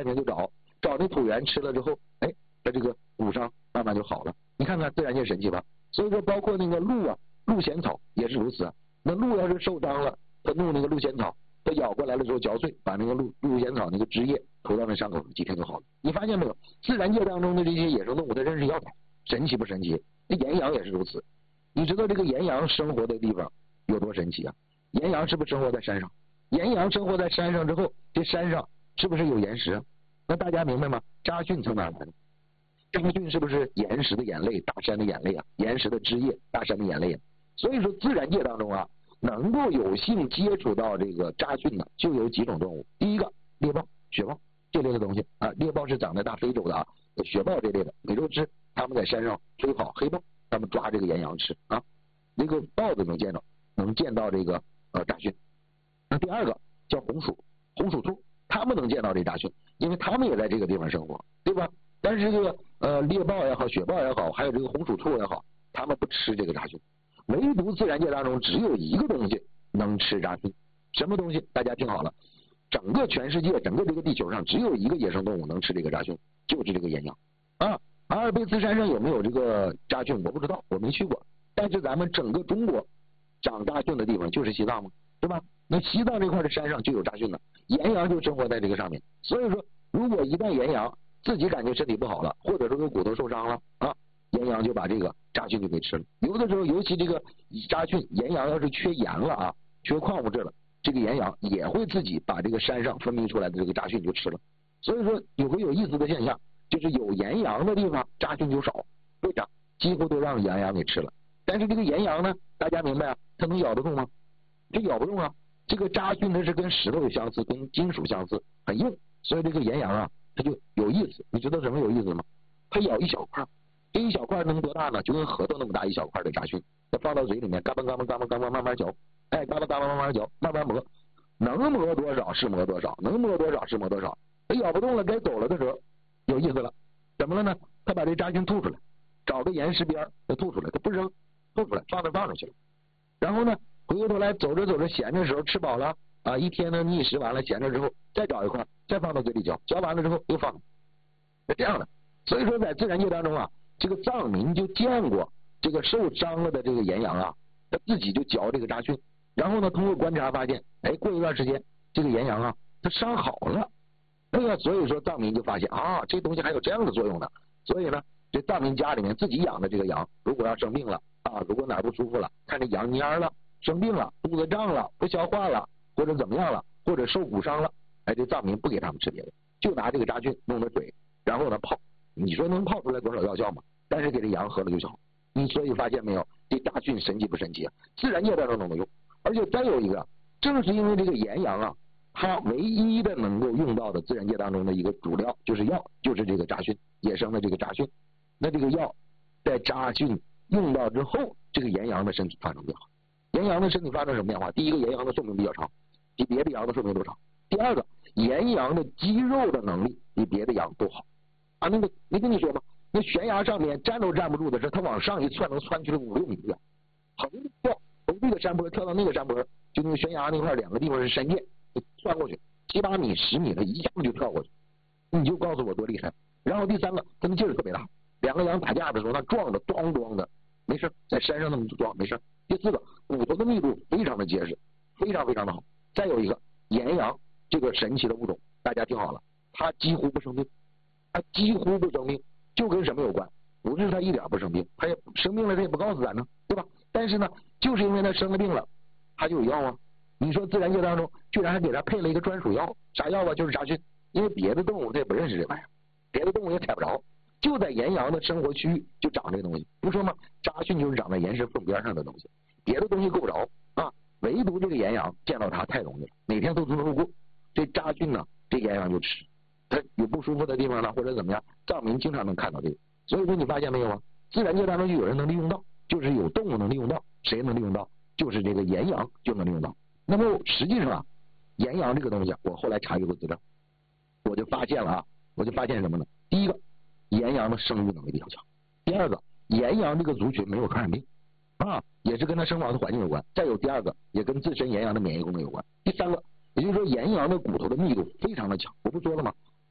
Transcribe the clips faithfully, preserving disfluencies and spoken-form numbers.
半天就找找那土源吃了之后，哎，它这个骨伤慢慢就好了。你看看自然界神奇吧。所以说，包括那个鹿啊，鹿衔草也是如此啊。那鹿要是受伤了，它弄那个鹿衔草，它咬过来的时候嚼碎，把那个鹿鹿衔草那个汁液涂到那伤口上，几天就好了。你发现没有？自然界当中的这些野生动物，它认识药材，神奇不神奇？那岩羊也是如此。你知道这个岩羊生活的地方有多神奇啊？岩羊是不是生活在山上？岩羊生活在山上之后，这山上是不是有岩石啊？那大家明白吗？扎菌从哪来的？扎菌是不是岩石的眼泪，大山的眼泪啊？岩石的汁液，大山的眼泪啊？所以说，自然界当中啊，能够有幸接触到这个扎菌的，就有几种动物。第一个，猎豹、雪豹这类的东西啊，猎豹是长在大非洲的啊，雪豹这类的，美洲狮，他们在山上追跑，黑豹他们抓这个岩羊吃啊。那个豹子能见到，能见到这个呃扎菌。那第二个叫红薯，红薯兔，他们能见到这扎菌，因为他们也在这个地方生活，对吧？但是这个呃猎豹也好，雪豹也好，还有这个红薯兔也好，他们不吃这个扎菌。唯独自然界当中只有一个东西能吃扎菌，什么东西？大家听好了，整个全世界，整个这个地球上只有一个野生动物能吃这个扎菌，就是这个岩羊啊。阿尔卑斯山上有没有这个扎菌我不知道，我没去过。但是咱们整个中国长扎菌的地方就是西藏嘛，对吧？那西藏这块的山上就有扎菌的，岩羊就生活在这个上面。所以说，如果一旦岩羊自己感觉身体不好了，或者说有骨头受伤了啊，岩羊就把这个扎菌就给吃了。有的时候，尤其这个扎菌，岩羊要是缺盐了啊，缺矿物质了，这个岩羊也会自己把这个山上分泌出来的这个扎菌就吃了。所以说，有个有意思的现象，就是有岩羊的地方扎菌就少，为啥？几乎都让岩羊给吃了。但是这个岩羊呢，大家明白啊？它能咬得动吗？这咬不动啊。这个扎菌它是跟石头相似，跟金属相似，很硬。所以这个岩羊啊，它就有意思。你知道什么有意思吗？它咬一小块，这一小块能多大呢？就跟核桃那么大一小块的扎菌，它放到嘴里面，嘎嘣嘎嘣嘎嘣嘎嘣慢慢嚼，哎，嘎嘣嘎嘣慢慢嚼，慢慢磨，能磨多少是磨多少，能磨多少是磨多少。它咬不动了，该走了的时候，有意思了，怎么了呢？它把这扎菌吐出来，找个岩石边，它吐出来，它不扔，吐出来，放那放上去了。然后呢，回过头来走着走着，闲着时候吃饱了啊，一天呢觅食完了，闲着之后再找一块，再放到嘴里嚼，嚼完了之后又放，是这样的。所以说，在自然界当中啊，这个藏民就见过这个受伤了的这个岩羊啊，他自己就嚼这个扎菌，然后呢，通过观察发现，哎，过一段时间，这个岩羊啊，它伤好了。那个，所以说藏民就发现啊，这东西还有这样的作用呢。所以呢，这藏民家里面自己养的这个羊，如果要生病了啊，如果哪不舒服了，看这羊蔫了，生病了，肚子胀了，不消化了，或者怎么样了，或者受骨伤了，哎，这藏民不给他们吃别的，就拿这个扎菌弄的水，然后呢泡。你说能泡出来多少药效吗？但是给这羊喝了就行。你所以发现没有，这扎菌神奇不神奇啊？自然界当中都能用。而且再有一个，正是因为这个岩羊啊，它唯一的能够用到的自然界当中的一个主料就是药，就是这个扎菌，野生的这个扎菌。那这个药在扎菌用到之后，这个岩羊的身体发生变化。岩羊的身体发生什么变化？第一个，岩羊的寿命比较长，比别的羊的寿命都长。第二个，岩羊的肌肉的能力比别的羊都好。啊，那个没跟你说吗？那悬崖上面站都站不住的是，它往上一窜，能窜去了五六米远，横着跳，从这个山坡跳到那个山坡，就那个悬崖那块两个地方是山涧，窜过去七八米、十米的，一下子就跳过去。你就告诉我多厉害。然后第三个，它的劲儿特别大，两个羊打架的时候，那撞的咣咣的，没事，在山上那么撞没事。第四个，骨头的密度非常的结实，非常非常的好。再有一个，岩羊这个神奇的物种，大家听好了，它几乎不生病。他几乎不生病，就跟什么有关？不是他一点不生病，他也生病了，他也不告诉咱呢，对吧？但是呢，就是因为他生了病了，他就有药啊。你说自然界当中居然还给他配了一个专属药，啥药啊？就是扎菌，因为别的动物他也不认识这玩意儿，别的动物也采不着，就在岩羊的生活区域就长这个东西。不说吗？扎菌就是长在岩石缝边上的东西，别的东西够不着啊，唯独这个岩羊见到它太容易了，每天都从路过，这扎菌呢，这岩羊就吃。它有不舒服的地方呢，或者怎么样，藏民经常能看到这个。所以说你发现没有啊？自然界当中就有人能利用到，就是有动物能利用到，谁能利用到？就是这个岩羊就能利用到。那么实际上啊，岩羊这个东西，我后来查阅过资料，我就发现了啊，我就发现什么呢？第一个，岩羊的生育能力比较强；第二个，岩羊这个族群没有传染病啊，也是跟它生活的环境有关。再有第二个，也跟自身岩羊的免疫功能有关。第三个，也就是说岩羊的骨头的密度非常的强。我不说了吗？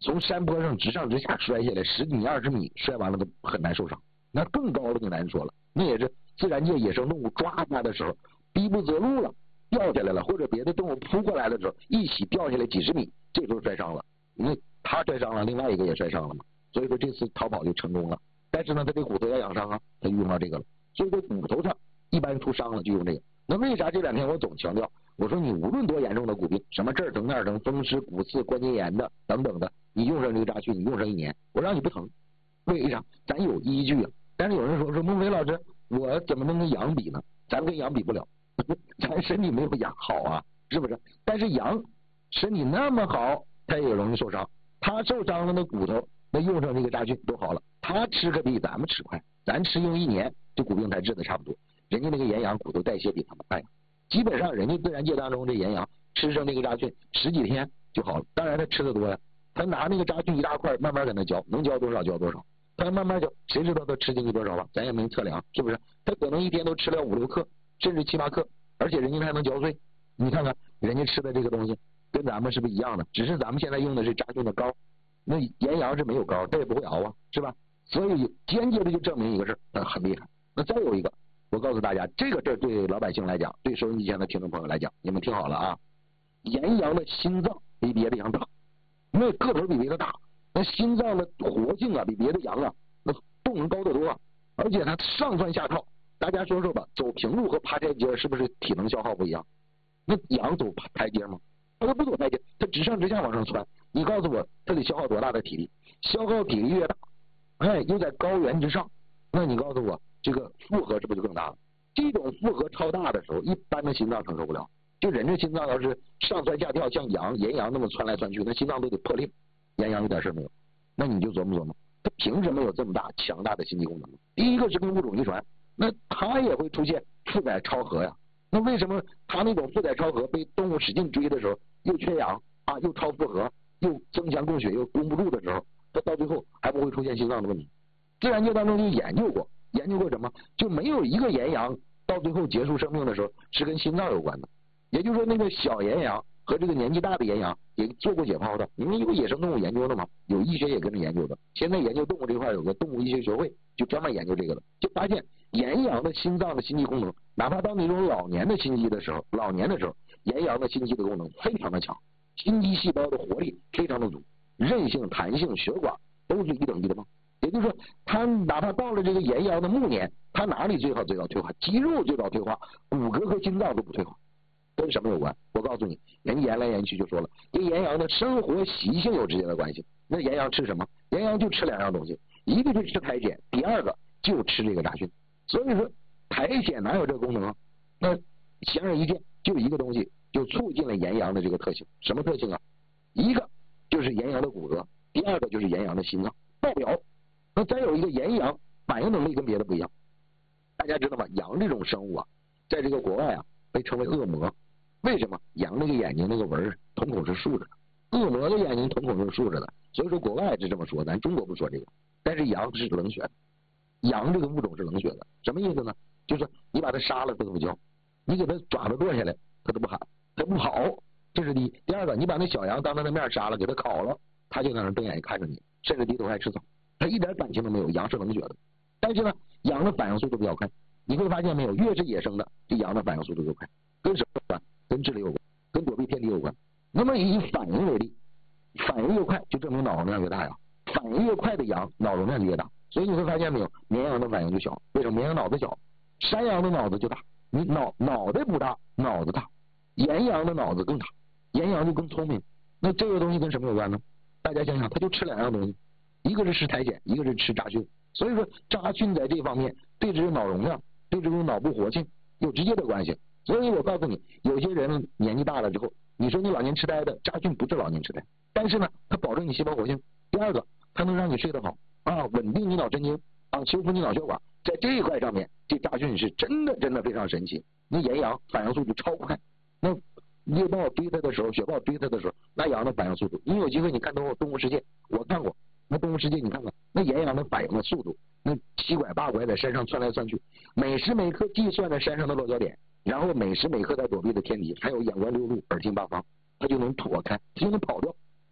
从山坡上直上直下摔下来，十米二十米摔完了都很难受伤。那更高了就难说了，那也是自然界野生动物抓它的时候逼不择路了，掉下来了，或者别的动物扑过来的时候一起掉下来几十米，这时候摔伤了，因为他摔伤了，另外一个也摔伤了嘛。所以说这次逃跑就成功了。但是呢，他这骨头要养伤啊，他就用到这个了。所以说骨头上一般出伤了就用这个。那为啥这两天我总强调，我说你无论多严重的骨病，什么这儿疼那儿疼，风湿骨刺关节炎的等等的，你用上这个扎去，你用上一年，我让你不疼，为啥？咱有依据啊。但是有人说说孟非老师，我怎么能跟羊比呢？咱跟羊比不了，咱身体没有羊好啊，是不是？但是羊身体那么好，它也容易受伤。它受伤了，那骨头那用上这个扎菌都好了。它吃可比咱们吃快，咱吃用一年这骨病才治的差不多。人家那个岩羊骨头代谢比他们快，基本上人家自然界当中这岩羊吃上那个扎菌十几天就好了。当然他吃的多呀，他拿那个扎菌一大块慢慢给他嚼，能嚼多少嚼多少。他慢慢嚼，谁知道他吃进去多少了？咱也没测量，是不是？他可能一天都吃了五六克，甚至七八克，而且人家还能嚼碎。你看看人家吃的这个东西跟咱们是不是一样的？只是咱们现在用的是扎菌的膏，那岩羊是没有膏，它也不会熬啊，是吧？所以间接的就证明一个事，它很厉害。那再有一个，我告诉大家，这个事对老百姓来讲，对收音机前的听众朋友来讲，你们听好了啊！岩羊的心脏比别的羊大，那个头比别的大。那心脏的活性啊，比别的羊啊，那动能高得多，而且它上蹿下跳。大家说说吧，走平路和爬台阶是不是体能消耗不一样？那羊走台阶吗？它都不走台阶，它直上直下往上窜。你告诉我，它得消耗多大的体力？消耗体力越大，哎，又在高原之上，那你告诉我，这个负荷是不是就更大了？这种负荷超大的时候，一般的心脏承受不了。就人这心脏要是上蹿下跳，像羊、岩羊那么窜来窜去，那心脏都得破裂。岩羊一点事没有，那你就琢磨琢磨，它凭什么有这么大强大的心肌功能？第一个是跟物种遗传，那它也会出现负载超核呀。那为什么它那种负载超核被动物使劲追的时候，又缺氧啊，又超负荷，又增强供血又供不住的时候，它到最后还不会出现心脏的问题？自然界当中就研究过，研究过什么？就没有一个岩羊到最后结束生命的时候是跟心脏有关的。也就是说，那个小岩羊和这个年纪大的岩羊也做过解剖的，因为有野生动物研究的嘛，有医学也跟着研究的。现在研究动物这块有个动物医学学会，就专门研究这个的，就发现岩羊的心脏的心肌功能，哪怕到那种老年的心肌的时候，老年的时候，岩羊的心肌的功能非常的强，心肌细胞的活力非常的足，韧性、弹性、血管都是一等一的棒。也就是说，它哪怕到了这个岩羊的暮年，它哪里最好最早退化？肌肉最早退化，骨骼和心脏都不退化。跟什么有关？我告诉你，人家研来研去就说了，跟岩羊的生活习性有直接的关系。那岩羊吃什么？岩羊就吃两样东西，一个就吃苔藓，第二个就吃这个杂菌。所以说，苔藓哪有这个功能啊？那显而易见，就一个东西就促进了岩羊的这个特性。什么特性啊？一个就是岩羊的骨骼，第二个就是岩羊的心脏爆表。那再有一个，岩羊反应能力跟别的不一样。大家知道吗？羊这种生物啊，在这个国外啊被称为恶魔。为什么？羊那个眼睛那个纹瞳孔是竖着的，恶魔的眼睛瞳孔是竖着的，所以说国外是这么说，咱中国不说这个。但是羊是冷血的，羊这个物种是冷血的，什么意思呢？就是你把它杀了它都不叫，你给它爪子剁下来它都不喊，它不跑，这是第一。第二个，你把那小羊当着它面杀了，给它烤了，它就在那瞪眼看着你，甚至低头还吃草，它一点感情都没有。羊是冷血的，但是呢，羊的反应速度比较快。你会发现没有，越是野生的，这羊的反应速度就快，跟什么有关？跟智力有关，跟躲避天敌有关。那么以反应为例，反应越快就证明脑容量越大呀。反应越快的羊，脑容量就越大。所以你会发现没有，绵羊的反应就小。为什么？绵羊脑子小，山羊的脑子就大。你脑脑袋不大，脑子大。岩羊的脑子更大，岩羊就更聪明。那这个东西跟什么有关呢？大家想想，它就吃两样东西，一个是吃苔藓，一个是吃杂菌。所以说杂菌在这方面对这个脑容量、对这种脑部活性有直接的关系。所以我告诉你，有些人年纪大了之后，你说你老年痴呆的，杂菌不治老年痴呆，但是呢，它保证你细胞活性。第二个，它能让你睡得好啊，稳定你脑神经啊，修复你脑血管。在这一块上面，这杂菌是真的真的非常神奇。那岩羊反应速度超快，那猎豹追它的时候，雪豹追它的时候，那羊的反应速度，你有机会你看动物动物世界，我看过。那动物世界你看看，那岩羊的反应的速度，那七拐八拐在山上窜来窜去，每时每刻计算着山上的落脚点，然后每时每刻在躲避的天敌，还有眼观六路，耳听八方，它就能躲开，它就能跑掉。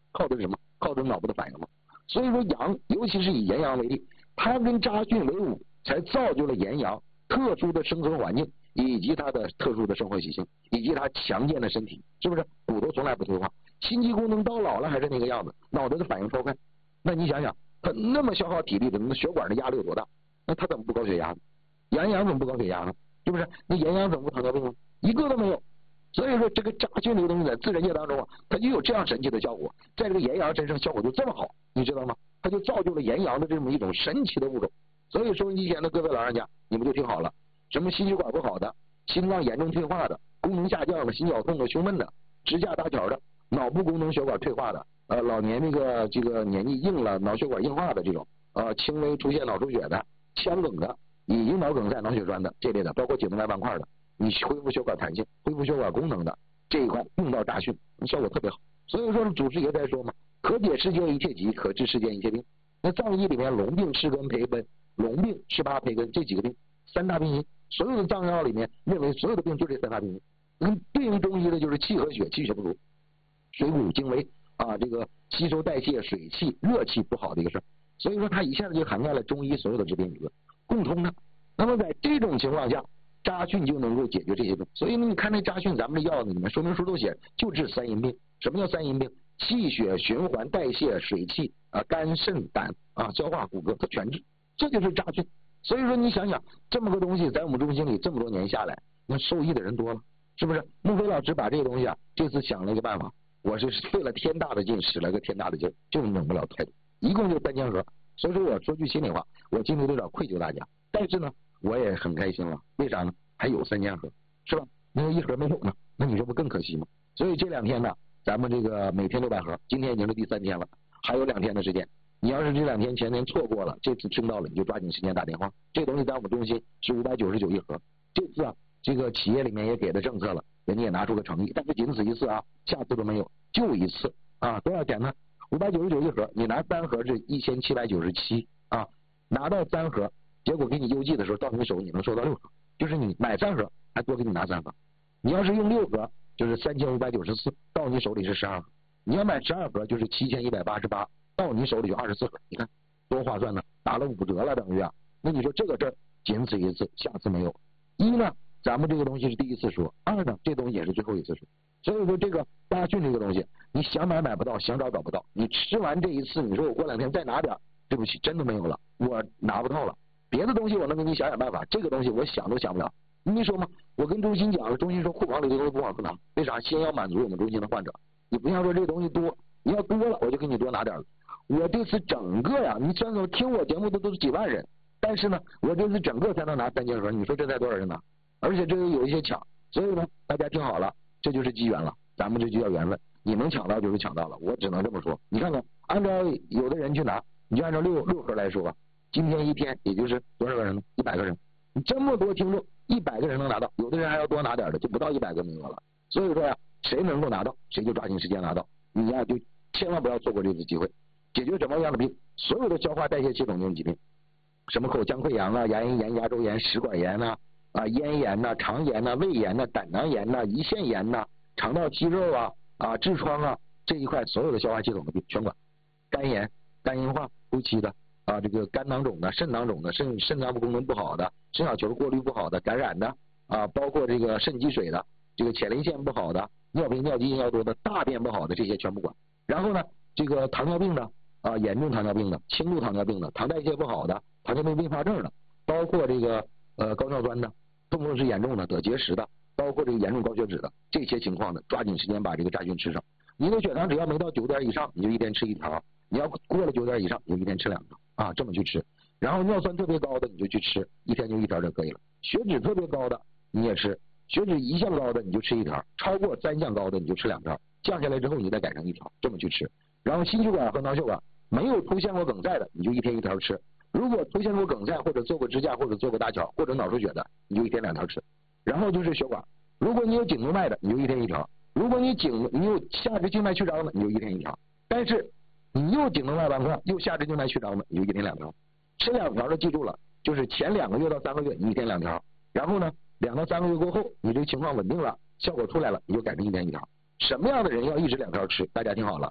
靠的是什么？靠的是脑部的反应嘛。所以说阳，尤其是以炎阳为例，它跟杂菌为伍，才造就了炎阳特殊的生存环境，以及它的特殊的生活习性，以及它强健的身体，是不是？骨头从来不退化，心肌功能到老了还是那个样子，脑袋的反应超快。那你想想，他那么消耗体力的，那血管的压力有多大？那他怎么不高血压呢？炎阳怎么不高血压呢？是不是？那炎阳怎么不糖尿病呢？一个都没有。所以说这个杂菌这个东西在自然界当中啊，它就有这样神奇的效果，在这个炎阳身上效果就这么好，你知道吗？它就造就了炎阳的这么一种神奇的物种。所以收音机前的各位老人家，你们就听好了，什么心血管不好的、心脏严重退化的、功能下降的、心绞痛的、胸闷的、支架搭桥的、脑部功能血管退化的，呃，老年那个这个年纪硬了，脑血管硬化的这种，呃，轻微出现脑出血的、腔梗的、已经脑梗塞、脑血栓的这类的，包括颈动脉斑块的，你恢复血管弹性、恢复血管功能的这一块用到杂讯，效果特别好。所以说祖师爷在说嘛，可解世间一切疾，可治世间一切病。那藏医里面龙病、赤根、培根、龙病、赤八、培根这几个病，三大病因，所有的藏药里面认为所有的病就这三大病因。嗯，对应中医的就是气和血，气血不足，水谷精微啊，这个吸收代谢、水气、热气不好的一个事儿。所以说它一下子就涵盖了中医所有的治病理论，共通的。那么在这种情况下，杂讯就能够解决这些病。所以你看那杂讯，咱们这药里面说明书都写就治三阴病。什么叫三阴病？气血循环、代谢、水气啊、肝肾胆啊、消化骨骼，它全治，这就是杂讯。所以说你想想，这么个东西在我们中心里这么多年下来，那受益的人多了，是不是？孟非老师把这个东西啊，这次想了一个办法，我是费了天大的劲，使了个天大的劲，就是弄不了太多，一共就三千盒。所以说我说句心里话，我今天有点愧疚大家，但是呢，我也很开心了。为啥呢？还有三千盒，是吧？那一盒没有呢，那你这不更可惜吗？所以这两天呢，咱们这个每天六百盒，今天已经是第三天了，还有两天的时间。你要是这两天前天错过了，这次听到了你就抓紧时间打电话。这东西在我们中心是五百九十九一盒，这次啊，这个企业里面也给的政策了，人家也拿出了诚意，但是仅此一次啊，下次都没有，就一次啊，多少钱呢？五百九十九一盒，你拿三盒是一千七百九十七啊，拿到三盒，结果给你邮寄的时候到你手你能收到六盒，就是你买三盒还多给你拿三盒，你要是用六盒就是三千五百九十四，到你手里是十二盒，你要买十二盒就是七千一百八十八，到你手里就二十四盒，你看多划算呢，打了五折了等于啊。那你说这个这仅此一次，下次没有。一呢，咱们这个东西是第一次说；二呢，这东西也是最后一次说。所以说这个杂讯这个东西，你想买买不到，想找找不到。你吃完这一次，你说我过两天再拿点，对不起，真的没有了，我拿不到了。别的东西我能给你想想办法，这个东西我想都想不了。你说嘛，我跟中心讲了，中心说库房里这东西不好不拿，为啥？先要满足我们中心的患者。你不像说这东西多，你要多了我就给你多拿点了。我这次整个呀，你算算听我节目的都是几万人，但是呢，我这次整个才能拿三千盒，你说这才多少人拿？而且这个有一些抢，所以呢，大家听好了，这就是机缘了，咱们这就叫缘分。你能抢到就是抢到了，我只能这么说。你看看，按照有的人去拿，你就按照六六盒来说吧，今天一天也就是多少个人呢？一百个人。你这么多听众，一百个人能拿到，有的人还要多拿点的，就不到一百个名额了。所以说呀，谁能够拿到，谁就抓紧时间拿到。你呀，就千万不要错过这次机会。解决什么样的病？所有的消化代谢系统性疾病，什么口腔溃疡啊、牙龈炎、牙周炎、食管炎呐、啊、咽炎呐、肠炎呐、胃炎呐、胆囊炎呐、胰腺炎呐、肠道息肉啊、啊痔疮啊这一块所有的消化系统的病全管。肝炎、肝硬化初期的啊，这个肝囊肿的、肾囊肿的、肾肾脏功能不好的、肾小球过滤不好的、感染的啊，包括这个肾积水的、这个前列腺不好的、尿频尿急尿多的、大便不好的，这些全部管。然后呢，这个糖尿病的啊，严重糖尿病的、轻度糖尿病的、糖代谢不好的、糖尿病并发症的，包括这个呃高尿酸的、痛风湿严重的、得结石的，包括这个严重高血脂的这些情况的，抓紧时间把这个杂菌吃上。你的血糖只要没到九点以上，你就一天吃一条；你要过了九点以上，你就一天吃两条啊，这么去吃。然后尿酸特别高的你就去吃，一天就一条就可以了。血脂特别高的你也吃，血脂一项高的你就吃一条，超过三项高的你就吃两条，降下来之后你再改成一条，这么去吃。然后心血管和脑血管没有出现过梗塞的，你就一天一条吃；如果出现过梗塞或者做过支架或者做过搭桥或者脑出血的，你就一天两条吃。然后就是血管，如果你有颈动脉的，你就一天一条；如果你颈你有下肢静脉曲张的，你就一天一条。但是你又颈动脉斑块又下肢静脉曲张的，你就一天两条。吃两条的记住了，就是前两个月到三个月你一天两条，然后呢两到三个月过后你这个情况稳定了，效果出来了，你就改成一天一条。什么样的人要一直两条吃？大家听好了，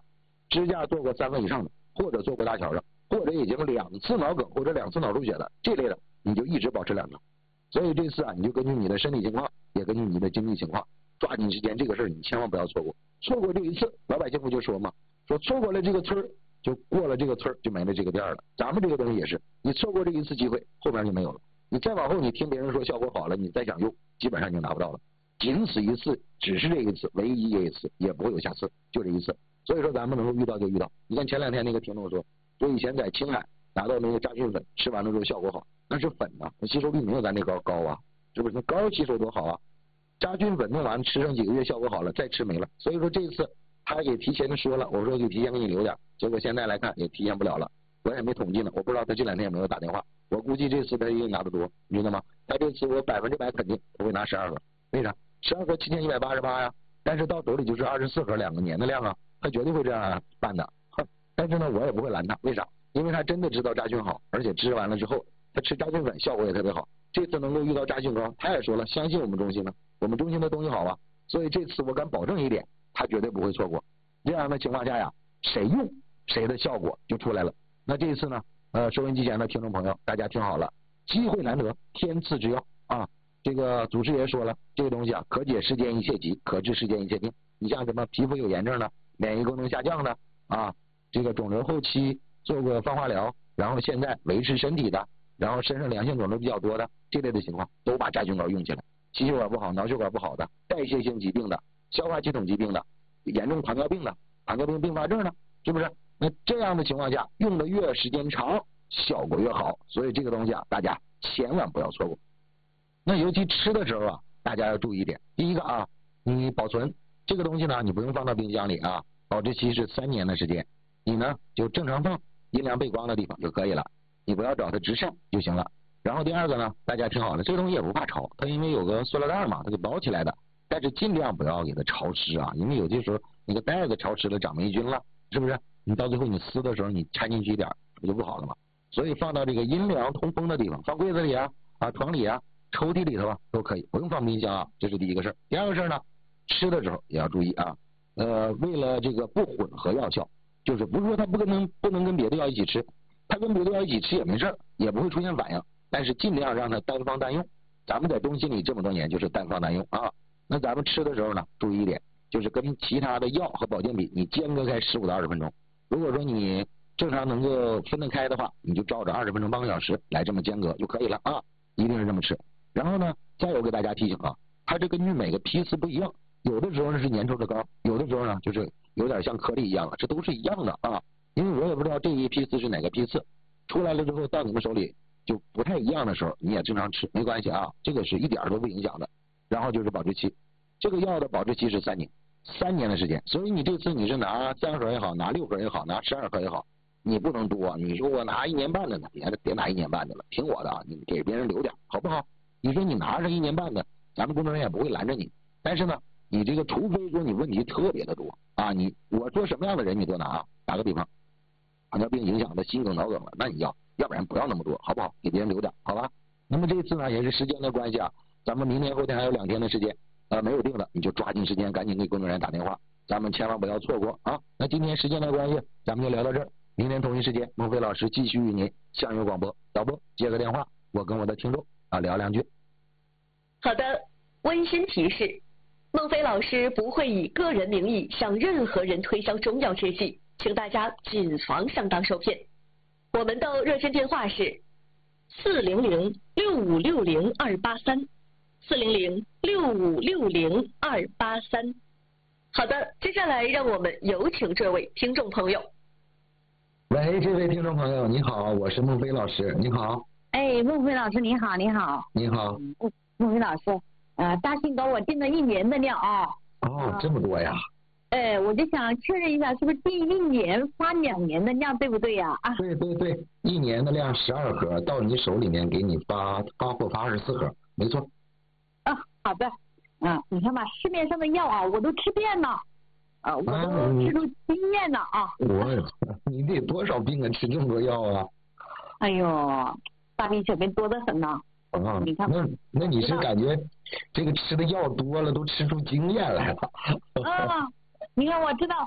支架做过三分以上的，或者做过搭桥的，或者已经两次脑梗或者两次脑出血的这类的，你就一直保持两张。所以这次啊，你就根据你的身体情况，也根据你的经济情况，抓紧时间，这个事儿你千万不要错过。错过这一次，老百姓不就说嘛，说错过了这个村儿，就过了这个村儿，就没了这个店了。咱们这个东西也是，你错过这一次机会，后边就没有了。你再往后，你听别人说效果好了，你再想用，基本上就拿不到了。仅此一次，只是这一次，唯一这一次，也不会有下次，就这一次。所以说咱们能够遇到就遇到。你看前两天那个听众说，说以前在青海拿到那个扎菌粉，吃完了之后效果好，那是粉啊，吸收率没有咱那膏高啊，是不是？那膏吸收多好啊！扎菌粉弄完吃上几个月效果好了，再吃没了。所以说这次他也提前的说了，我说就提前给你留点，结果现在来看也提前不了了，我也没统计呢，我不知道他这两天有没有打电话。我估计这次他一定拿得多，你知道吗？他这次我百分之百肯定他会拿十二盒，为啥？十二盒七千一百八十八呀，但是到手里就是二十四盒，两个年的量啊，他绝对会这样办的。但是呢，我也不会拦他，为啥？因为他真的知道扎菌好，而且吃完了之后，他吃扎菌粉效果也特别好。这次能够遇到扎菌膏，他也说了，相信我们中心呢，我们中心的东西好啊，所以这次我敢保证一点，他绝对不会错过。这样的情况下呀，谁用谁的效果就出来了。那这一次呢，呃，收音机前的听众朋友，大家听好了，机会难得，天赐之要啊！这个祖师爷说了，这个东西啊，可解世间一切疾，可治世间一切病。你像什么皮肤有炎症的，免疫功能下降的啊，这个肿瘤后期做过放化疗，然后现在维持身体的，然后身上良性肿瘤比较多的这类的情况，都把扎菌膏用起来。心血管不好、脑血管不好的、代谢性疾病的、消化系统疾病的、严重糖尿病的、糖尿病并发症的，是不是？那这样的情况下，用的越时间长，效果越好。所以这个东西啊，大家千万不要错过。那尤其吃的时候啊，大家要注意一点。第一个啊，你保存这个东西呢，你不用放到冰箱里啊，保质期是三年的时间。你呢就正常放，阴凉背光的地方就可以了。你不要找它直晒就行了。然后第二个呢，大家听好了，这个东西也不怕潮，它因为有个塑料袋嘛，它给包起来的。但是尽量不要给它潮湿啊，因为有些时候那个袋子潮湿了，长霉菌了，是不是？你到最后你撕的时候，你掺进去一点，不就不好了吗？所以放到这个阴凉通风的地方，放柜子里啊、啊床里啊、抽屉里头啊都可以，不用放冰箱啊。这是第一个事儿。第二个事儿呢，吃的时候也要注意啊，呃，为了这个不混合药效，就是不是说它不能不能跟别的药一起吃，它跟别的药一起吃也没事儿，也不会出现反应，但是尽量让它单方单用。咱们在中心里这么多年就是单方单用啊。那咱们吃的时候呢，注意一点，就是跟其他的药和保健品，你间隔开十五到二十分钟。如果说你正常能够分得开的话，你就照着二十分钟半个小时来这么间隔就可以了啊，一定是这么吃。然后呢，再有给大家提醒啊，它这根据每个批次不一样，有的时候呢是粘稠的膏，有的时候呢就是有点像颗粒一样的，这都是一样的啊。因为我也不知道这一批次是哪个批次，出来了之后到你们手里就不太一样的时候，你也正常吃没关系啊，这个是一点都不影响的。然后就是保质期，这个药的保质期是三年。三年的时间，所以你这次你是拿三盒也好，拿六盒也好，拿十二盒也好，你不能多。你说我拿一年半的呢，别别拿一年半的了，听我的啊，你给别人留点，好不好？你说你拿上一年半的，咱们工作人员也不会拦着你。但是呢，你这个除非说你问题特别的多啊，你我说什么样的人你多拿啊？打个比方，糖尿病影响的心梗、脑梗了，那你要，要不然不要那么多，好不好？给别人留点，好吧？那么这次呢，也是时间的关系啊，咱们明天后天还有两天的时间。呃，没有定的你就抓紧时间，赶紧给工作人员打电话，咱们千万不要错过啊！那今天时间的关系，咱们就聊到这儿。明天同一时间，孟非老师继续与您相约广播。导播接个电话，我跟我的听众啊聊两句。 好的，温馨提示：孟非老师不会以个人名义向任何人推销中药制剂，请大家谨防上当受骗。我们的热线电话是四零零六五六零二八三。四零零六五六零二八三。好的，接下来让我们有请这位听众朋友。 喂，这位听众朋友，你好，我是孟非老师，你好。 哎，孟非老师你好，你好。 你好。 嗯，孟非老师，呃，大信膏我订了一年的量啊。 哦，这么多呀。 哎，我就想确认一下，是不是订一年发两年的量，对不对呀？啊。 对对对，一年的量十二盒，到你手里面给你发发货发二十四盒，没错。 啊，好的，嗯，你看吧，市面上的药啊，我都吃遍了，啊，我都吃出经验了啊。 我，你得多少病啊，吃这么多药啊？ 哎呦，大病小病多得很呐。 啊， 你看， 那那你是感觉这个吃的药多了，都吃出经验来了？ 啊，你看我知道中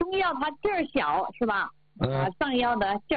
中药它劲儿小是吧？啊，上药的劲儿。